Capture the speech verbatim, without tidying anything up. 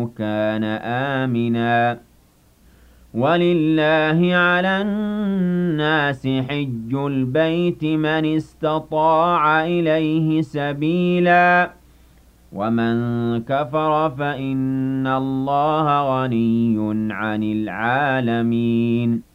كَانَ آمِنًا وَلِلَّهِ عَلَى النَّاسِ حِجُّ الْبَيْتِ مَنِ اسْتَطَاعَ إِلَيْهِ سَبِيلًا ۚ وَمَن كَفَرَ فَإِنَّ اللَّهَ غَنِيٌّ عَنِ الْعَالَمِينَ